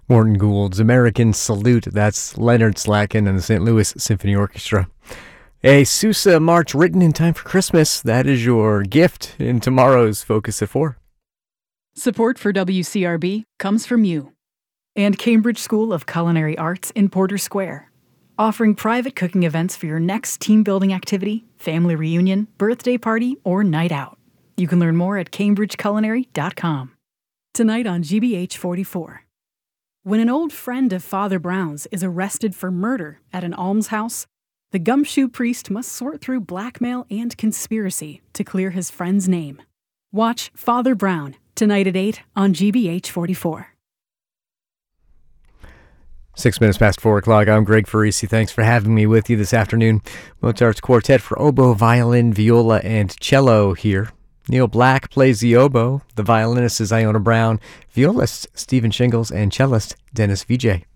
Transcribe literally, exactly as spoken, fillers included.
Morton Gould's American Salute. That's Leonard Slatkin and the Saint Louis Symphony Orchestra. A Sousa march written in time for Christmas. That is your gift in tomorrow's Focus at four. Support for W C R B comes from you and Cambridge School of Culinary Arts in Porter Square, offering private cooking events for your next team-building activity, family reunion, birthday party, or night out. You can learn more at cambridge culinary dot com. Tonight on G B H forty-four. When an old friend of Father Brown's is arrested for murder at an almshouse, the gumshoe priest must sort through blackmail and conspiracy to clear his friend's name. Watch Father Brown tonight at eight on G B H forty-four. Six minutes past four o'clock. I'm Greg Farisi. Thanks for having me with you this afternoon. Mozart's Quartet for oboe, violin, viola, and cello here. Neil Black plays the oboe. The violinist is Iona Brown, violist Stephen Shingles, and cellist Dennis Vijay.